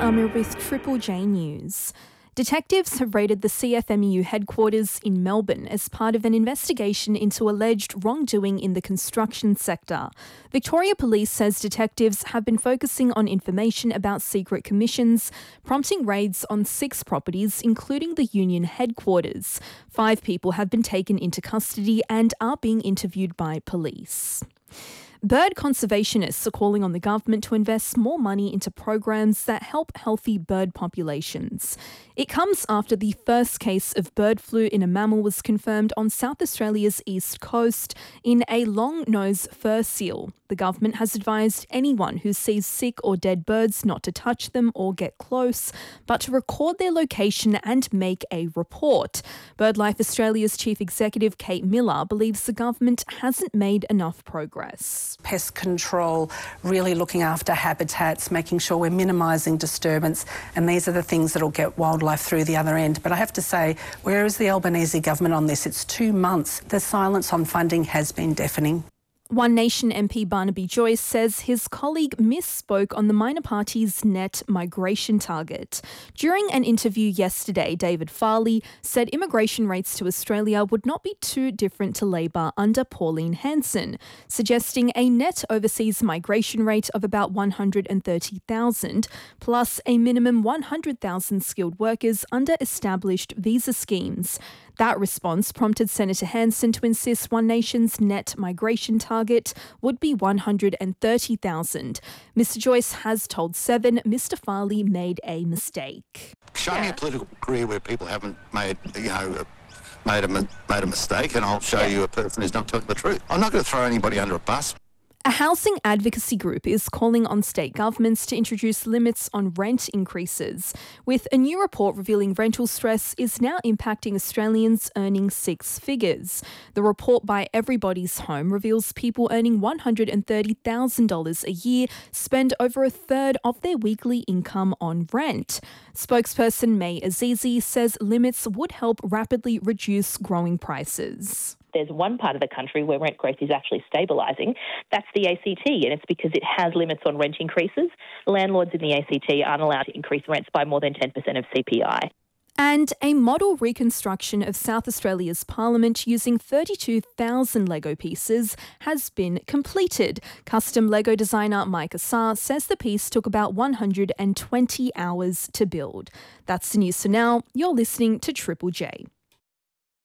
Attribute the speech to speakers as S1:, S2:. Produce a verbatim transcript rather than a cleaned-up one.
S1: Amir with Triple J News. Detectives have raided the C F M E U headquarters in Melbourne as part of an investigation into alleged wrongdoing in the construction sector. Victoria Police says detectives have been focusing on information about secret commissions, prompting raids on six properties, including the union headquarters. Five people have been taken into custody and are being interviewed by police. Bird conservationists are calling on the government to invest more money into programs that help healthy bird populations. It comes after the first case of bird flu in a mammal was confirmed on South Australia's east coast in a long-nosed fur seal. The government has advised anyone who sees sick or dead birds not to touch them or get close, but to record their location and make a report. BirdLife Australia's Chief Executive Kate Miller believes the government hasn't made enough progress.
S2: Pest control, really looking after habitats, making sure we're minimising disturbance, and these are the things that will get wildlife through the other end. But I have to say, where is the Albanese government on this? It's two months. The silence on funding has been deafening.
S1: One Nation M P Barnaby Joyce says his colleague misspoke on the minor party's net migration target. During an interview yesterday, David Farley said immigration rates to Australia would not be too different to Labor under Pauline Hanson, suggesting a net overseas migration rate of about one hundred thirty thousand, plus a minimum one hundred thousand skilled workers under established visa schemes. That response prompted Senator Hanson to insist One Nation's net migration target would be one hundred thirty thousand. Mister Joyce has told Seven Mister Farley made a mistake.
S3: Show me a political career where people haven't made, you know, made a, made a mistake, and I'll show you a person who's not telling the truth. I'm not going to throw anybody under a bus.
S1: A housing advocacy group is calling on state governments to introduce limits on rent increases, with a new report revealing rental stress is now impacting Australians earning six figures. The report by Everybody's Home reveals people earning one hundred thirty thousand dollars a year spend over a third of their weekly income on rent. Spokesperson May Azizi says limits would help rapidly reduce growing prices.
S4: There's one part of the country where rent growth is actually stabilising. That's the A C T, and it's because it has limits on rent increases. Landlords in the A C T aren't allowed to increase rents by more than ten percent of C P I.
S1: And a model reconstruction of South Australia's Parliament using thirty-two thousand Lego pieces has been completed. Custom Lego designer Mike Assar says the piece took about one hundred twenty hours to build. That's the news for now. You're listening to Triple J.